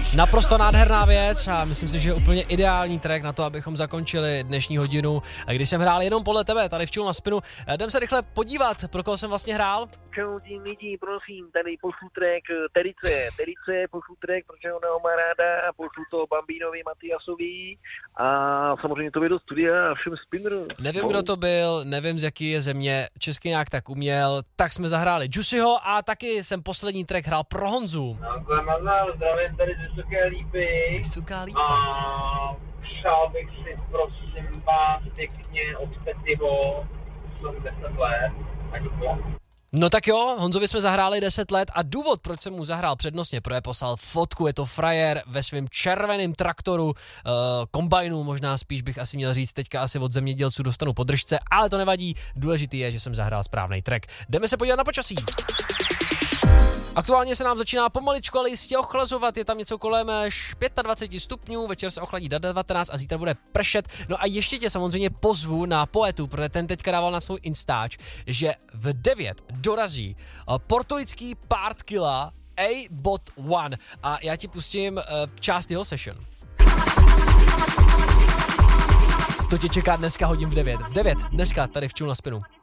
Naprosto nádherná věc a myslím si, že je úplně ideální track na to, abychom zakončili dnešní hodinu. A když jsem hrál jenom podle tebe, tady v Chill na Spinu, jdem se rychle podívat, pro koho jsem vlastně hrál. Čau tím lidi, prosím, tady pošlu track Terice, pošlu track, protože ona ho má ráda a pošlu to Bambínovi, Matiasovi a samozřejmě to do studia a všem spinnerům. Nevím, kdo to byl, nevím, z jaký je země, česky nějak tak uměl, tak jsme zahráli Juicyho a taky jsem poslední track hrál pro Honzu. Nazdar, zdravím tady z Vysoké Lípy. Vysoká Lípa. A přál bych si, prosím vás, pěkně od Petyho 10 let. A děkuji. No tak jo, Honzovi jsme zahráli 10 let a důvod, proč jsem mu zahrál přednostně, protože poslal fotku, je to frajer ve svém červeném traktoru, kombajnu, možná spíš bych asi měl říct, teďka asi od zemědělců dostanu podržce, ale to nevadí, důležitý je, že jsem zahrál správný track. Jdeme se podívat na počasí. Aktuálně se nám začíná pomaličku, ale jistě ochlazovat, je tam něco kolem 25 stupňů, večer se ochladí do 19 a zítra bude pršet. No a ještě tě samozřejmě pozvu na Poetu, protože ten teďka dával na svůj Instač, že v 9 dorazí portorický partkilla A-Bot 1 a já ti pustím část jeho session. To tě čeká dneska hodin v 9. V 9 dneska tady v Chill na Spinu.